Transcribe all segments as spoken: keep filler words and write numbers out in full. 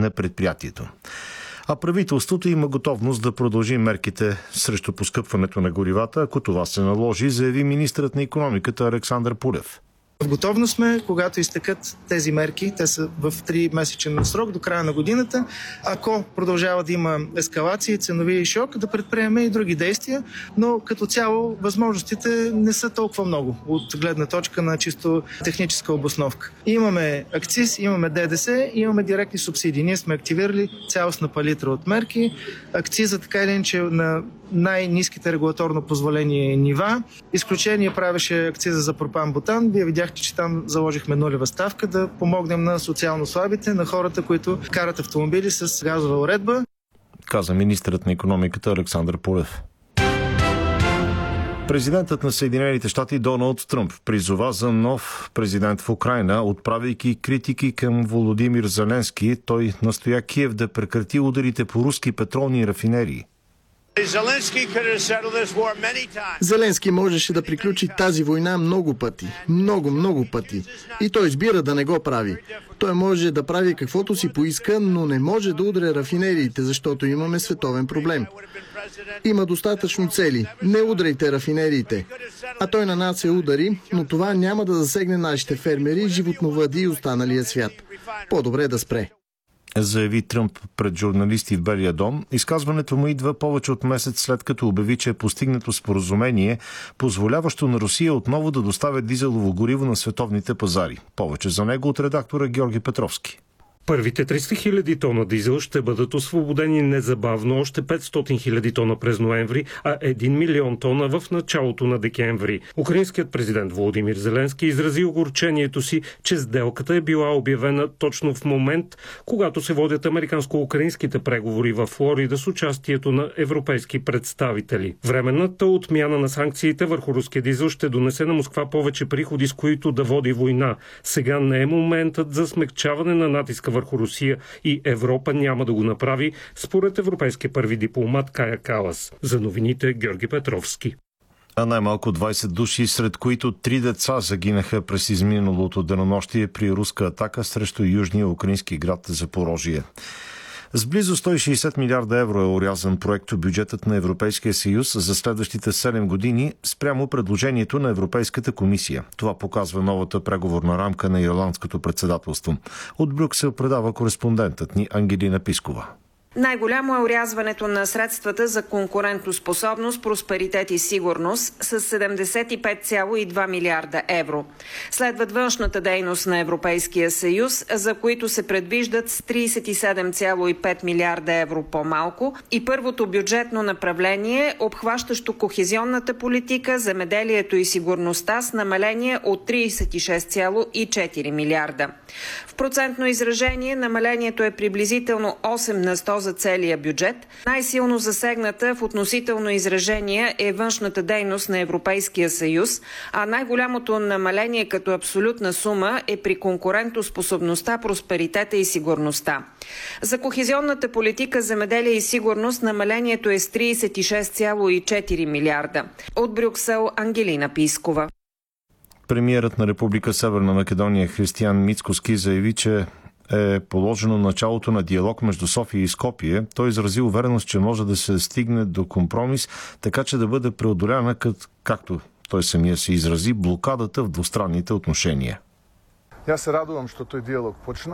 на предприятието. А правителството има готовност да продължи мерките срещу поскъпването на горивата, ако това се наложи, заяви министърът на икономиката Александър Пулев. В готовност сме, когато изтекат тези мерки, те са в три месечен срок до края на годината. Ако продължава да има ескалация, ценови шок, да предприеме и други действия, но като цяло възможностите не са толкова много от гледна точка на чисто техническа обосновка. Имаме акциз, имаме ДДС, имаме директни субсидии. Ние сме активирали цялостна палитра от мерки. Акциза така или иначе на най-ниските регулаторно позволени нива. Изключение правеше акциза за пропан-бутан. Вие видяхте, че там заложихме нулева ставка да помогнем на социално слабите, на хората, които карат автомобили с газова уредба. Каза министърът на икономиката Александър Пулев. Президентът на Съединените щати Доналд Тръмп призова за нов президент в Украйна, отправяйки критики към Володимир Зеленски. Той настоя Киев да прекрати ударите по руски петролни рафинерии. Зеленски можеше да приключи тази война много пъти. Много, много пъти. И той избира да не го прави. Той може да прави каквото си поиска, но не може да удря рафинериите, защото имаме световен проблем. Има достатъчно цели. Не удряйте рафинериите. А той на нас се удари, но това няма да засегне нашите фермери, животновъди и останалия свят. По-добре да спре. Заяви Тръмп пред журналисти в Белия дом. Изказването му идва повече от месец след като обяви, че е постигнато споразумение, позволяващо на Русия отново да доставя дизелово гориво на световните пазари. Повече за него от редактора Георги Петровски. Първите триста хиляди тона дизел ще бъдат освободени незабавно, още петстотин хиляди тона през ноември, а един милион тона в началото на декември. Украинският президент Володимир Зеленски изрази огорчението си, че сделката е била обявена точно в момент, когато се водят американско-украинските преговори във Флорида с участието на европейски представители. Временната отмяна на санкциите върху руския дизел ще донесе на Москва повече приходи, с които да води война. Сега не е моментът за смекчаване на натиска върху Русия и Европа няма да го направи, според европейския първи дипломат Кая Калас. За новините Георги Петровски. А най-малко двайсет души, сред които три деца, загинаха през изминалото денонощие при руска атака срещу южния украински град Запорожие. С близо сто и шейсет милиарда евро е орязан проекто бюджетът на Европейския съюз за следващите седем години спрямо предложението на Европейската комисия. Това показва новата преговорна рамка на ирландското председателство. От Брюксел предава кореспондентът ни Ангелина Пискова. Най-голямо е орязването на средствата за конкурентоспособност, просперитет и сигурност с седемдесет и пет цяло и два милиарда евро. Следват външната дейност на Европейския съюз, за които се предвиждат с трийсет и седем цяло и пет милиарда евро по-малко, и първото бюджетно направление, обхващащо кохезионната политика, земеделието и сигурността, с намаление от трийсет и шест цяло и четири милиарда. В процентно изражение намалението е приблизително осем на сто за целия бюджет. Най-силно засегната в относително изражение е външната дейност на Европейския съюз, а най-голямото намаление като абсолютна сума е при конкурентоспособността, просперитета и сигурността. За кохезионната политика, земеделие и сигурност намалението е с трийсет и шест цяло и четири милиарда. От Брюксел Ангелина Пискова. Премиерът на Република Северна Македония Християн Мицкоски заяви, че е положено началото на диалог между София и Скопие. Той изрази увереност, че може да се стигне до компромис, така че да бъде преодоляна, както той самия се изрази, блокадата в двустранните отношения. Я се радувам, що той диалог почна.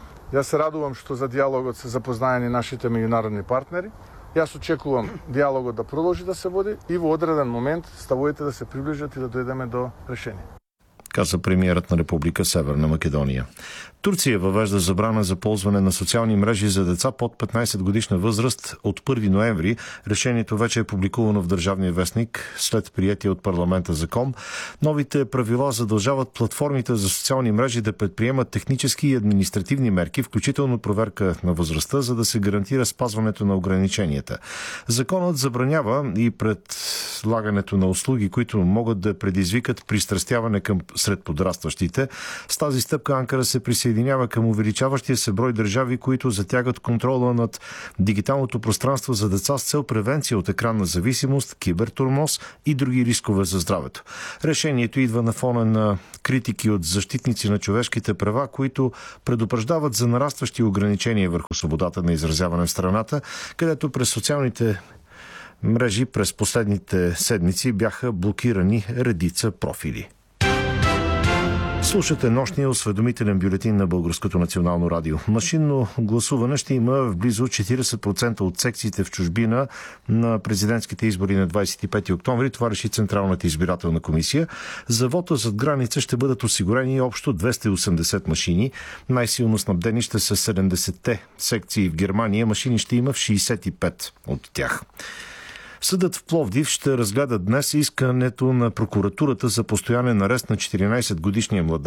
Я се радувам, що за диалогът са запознаени нашите меѓународни партнери. Аз очекувам диалогът да продължи да се води и в одреден момент ставовете да се приближат и да дойдеме до решение. Каза премиерът на Република Северна Македония. Турция въвежда забрана за ползване на социални мрежи за деца под петнайсет годишна възраст от първи ноември. Решението вече е публикувано в Държавния вестник след приятие от парламента закон. Новите правила задължават платформите за социални мрежи да предприемат технически и административни мерки, включително проверка на възрастта, за да се гарантира спазването на ограниченията. Законът забранява и предлагането на услуги, които могат да предизвикат пристрастяване към сред подрастващите. С тази стъпка Анкара се присъединява към увеличаващия се брой държави, които затягат контрола над дигиталното пространство за деца с цел превенция от екранна зависимост, кибертурмоз и други рискове за здравето. Решението идва на фона на критики от защитници на човешките права, които предупреждават за нарастващи ограничения върху свободата на изразяване в страната, където през социалните мрежи през последните седмици бяха блокирани редица профили. Слушате нощния осведомителен бюлетин на Българското национално радио. Машинно гласуване ще има в близо четиридесет процента от секциите в чужбина на президентските избори на двадесет и пети октомври. Това реши Централната избирателна комисия. За вота зад граница ще бъдат осигурени общо двеста и осемдесет машини. Най-силно снабдени ще са седемдесетте секции в Германия. Машини ще има в шейсет и пет от тях. Съдът в Пловдив ще разгледа днес искането на прокуратурата за постоянен арест на четиринадесетгодишния младеж